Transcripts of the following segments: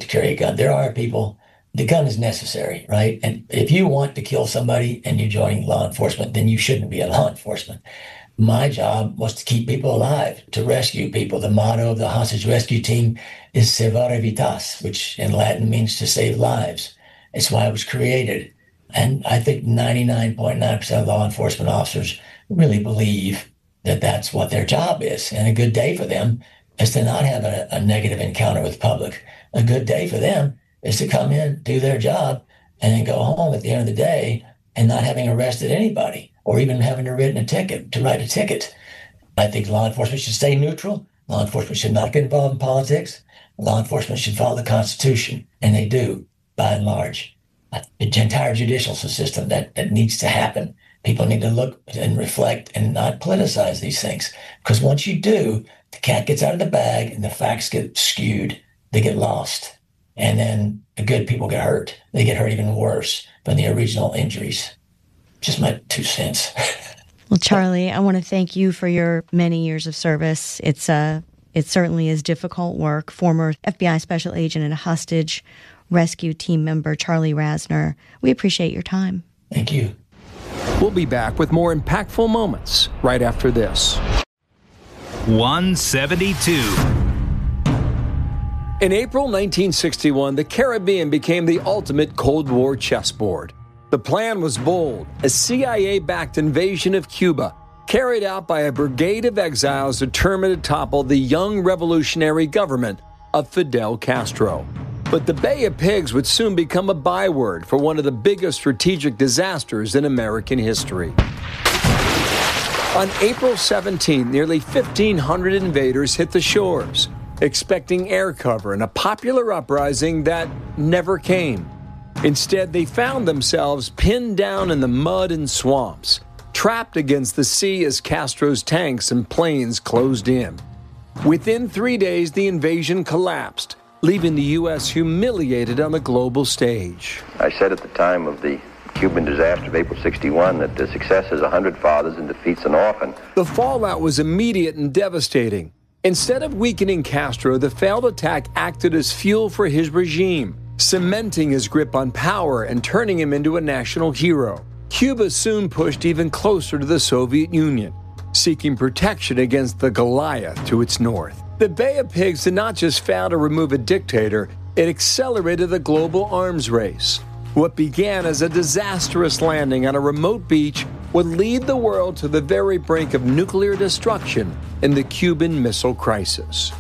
carry a gun. There are people, the gun is necessary, right? And if you want to kill somebody and you're joining law enforcement, then you shouldn't be a law enforcement. My job was to keep people alive, to rescue people. The motto of the hostage rescue team is Salvare Vitas, which in Latin means to save lives. It's why it was created. And I think 99.9% of law enforcement officers really believe that that's what their job is. And a good day for them is to not have a negative encounter with the public. A good day for them is to come in, do their job, and then go home at the end of the day and not having arrested anybody or even having to write a ticket. I think law enforcement should stay neutral. Law enforcement should not get involved in politics. Law enforcement should follow the Constitution, and they do, by and large. The entire judicial system that needs to happen. People need to look and reflect and not politicize these things. Because once you do, the cat gets out of the bag and the facts get skewed. They get lost. And then the good people get hurt. They get hurt even worse than the original injuries. Just my 2 cents. Well, Charlie, I want to thank you for your many years of service. It certainly is difficult work. Former FBI special agent and a hostage rescue team member, Charlie Rasner. We appreciate your time. Thank you. We'll be back with more impactful moments right after this. 172. In April 1961, the Caribbean became the ultimate Cold War chessboard. The plan was bold, a CIA-backed invasion of Cuba, carried out by a brigade of exiles determined to topple the young revolutionary government of Fidel Castro. But the Bay of Pigs would soon become a byword for one of the biggest strategic disasters in American history. On April 17, nearly 1,500 invaders hit the shores, expecting air cover in a popular uprising that never came. Instead, they found themselves pinned down in the mud and swamps, trapped against the sea as Castro's tanks and planes closed in. Within 3 days, the invasion collapsed, leaving the U.S. humiliated on the global stage. I said at the time of the Cuban disaster of April 61 that the success is 100 fathers and defeats an orphan. The fallout was immediate and devastating. Instead of weakening Castro, the failed attack acted as fuel for his regime, cementing his grip on power and turning him into a national hero. Cuba soon pushed even closer to the Soviet Union, seeking protection against the Goliath to its north. The Bay of Pigs did not just fail to remove a dictator, it accelerated the global arms race. What began as a disastrous landing on a remote beach would lead the world to the very brink of nuclear destruction in the Cuban Missile Crisis.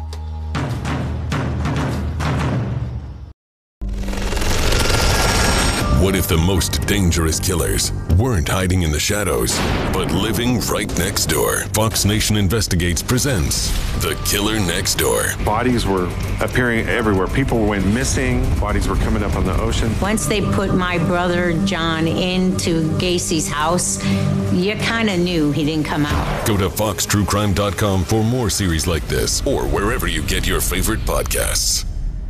What if the most dangerous killers weren't hiding in the shadows, but living right next door? Fox Nation Investigates presents The Killer Next Door. Bodies were appearing everywhere. People went missing. Bodies were coming up on the ocean. Once they put my brother John into Gacy's house, you kind of knew he didn't come out. Go to foxtruecrime.com for more series like this, or wherever you get your favorite podcasts.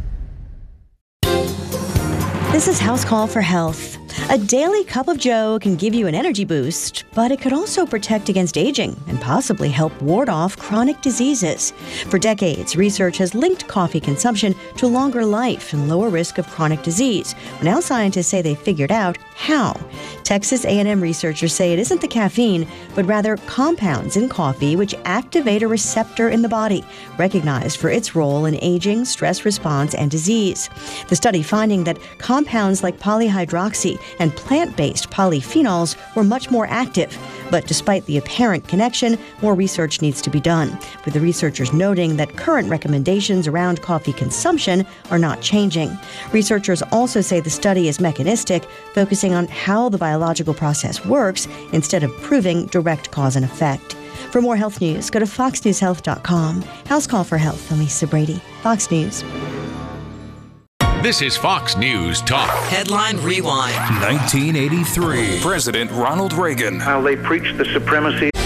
This is House Call for Health. A daily cup of joe can give you an energy boost, but it could also protect against aging and possibly help ward off chronic diseases. For decades, research has linked coffee consumption to longer life and lower risk of chronic disease. Now scientists say they figured out how. Texas A&M researchers say it isn't the caffeine, but rather compounds in coffee which activate a receptor in the body, recognized for its role in aging, stress response, and disease. The study finding that compounds like polyhydroxy and plant-based polyphenols were much more active. But despite the apparent connection, more research needs to be done, with the researchers noting that current recommendations around coffee consumption are not changing. Researchers also say the study is mechanistic, focusing on how the biological process works instead of proving direct cause and effect. For more health news, go to foxnewshealth.com. House Call for Health. I'm Lisa Brady, Fox News. This is Fox News Talk. Headline Rewind. 1983. President Ronald Reagan. How they preached the supremacy